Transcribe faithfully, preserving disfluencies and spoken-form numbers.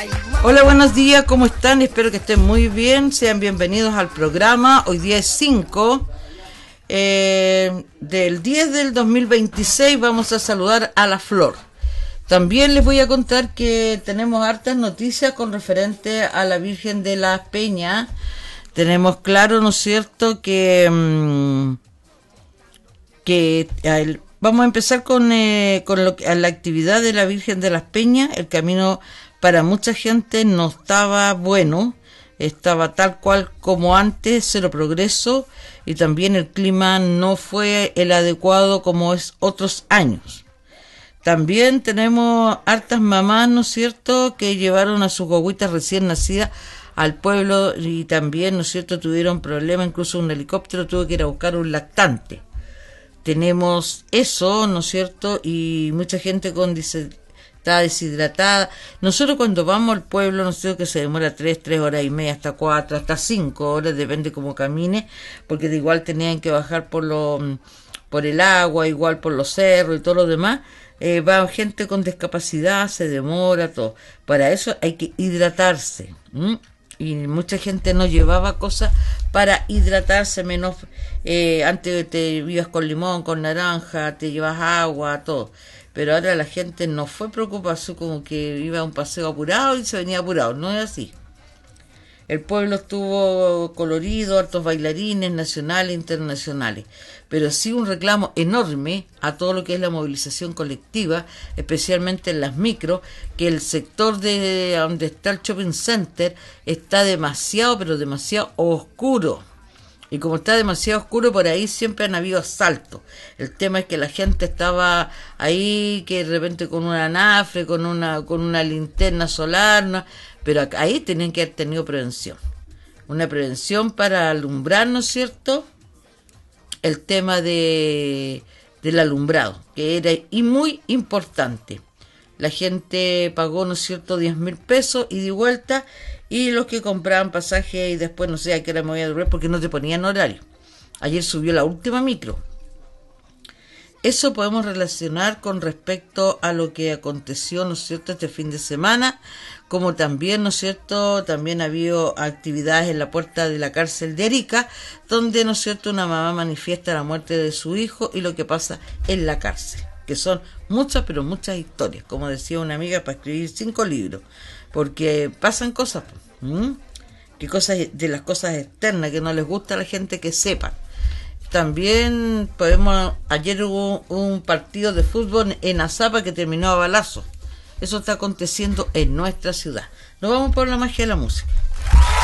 Hola, buenos días, ¿cómo están? Espero que estén muy bien, sean bienvenidos al programa. Hoy día es cinco eh, del diez del dos mil veintiséis, vamos a saludar a la flor. También les voy a contar que tenemos hartas noticias con referente a la Virgen de las Peñas. Tenemos claro, ¿no es cierto?, que, mmm, que el, vamos a empezar con, eh, con lo que, la actividad de la Virgen de las Peñas. El camino para mucha gente no estaba bueno, estaba tal cual como antes, cero progreso, y también el clima no fue el adecuado como es otros años. También tenemos hartas mamás, ¿no es cierto?, que llevaron a sus guaguitas recién nacidas al pueblo y también, ¿no es cierto?, tuvieron problemas, incluso un helicóptero tuvo que ir a buscar un lactante. Tenemos eso, ¿no es cierto?, y mucha gente con dice, está deshidratada. Nosotros cuando vamos al pueblo, no sé, que se demora tres, tres horas y media, hasta cuatro, hasta cinco horas, depende cómo camine, porque de igual tenían que bajar por lo, por el agua, igual por los cerros y todo lo demás. Eh, va gente con discapacidad, se demora, todo. Para eso hay que hidratarse. ¿m? Y mucha gente no llevaba cosas para hidratarse, menos eh, antes te ibas con limón, con naranja, te llevas agua, todo. Pero ahora la gente no fue preocuparse, como que iba a un paseo apurado y se venía apurado, no es así. El pueblo estuvo colorido, hartos bailarines nacionales e internacionales, pero sí un reclamo enorme a todo lo que es la movilización colectiva, especialmente en las micros, que el sector de donde está el shopping center está demasiado, pero demasiado oscuro. Y como está demasiado oscuro, por ahí siempre han habido asaltos. El tema es que la gente estaba ahí, que de repente con una anafre, con una con una linterna solar, ¿no? Pero ahí tenían que haber tenido prevención. Una prevención para alumbrar, ¿no es cierto?, el tema de del alumbrado, que era y muy importante. La gente pagó, ¿no es cierto?, diez mil pesos y de vuelta, y los que compraban pasaje y después no sé a qué hora me voy a dormir porque no te ponían horario. Ayer subió la última micro. Eso podemos relacionar con respecto a lo que aconteció, ¿no es cierto?, este fin de semana, como también, ¿no es cierto?, también ha habido actividades en la puerta de la cárcel de Arica, donde, ¿no es cierto?, una mamá manifiesta la muerte de su hijo y lo que pasa en la cárcel, que son muchas, pero muchas historias, como decía una amiga, para escribir cinco libros, porque pasan cosas, ¿m? que cosas de las cosas externas que no les gusta a la gente que sepan. También podemos, ayer hubo un partido de fútbol en Azapa que terminó a balazos. Eso está aconteciendo en nuestra ciudad. Nos vamos por la magia de la música.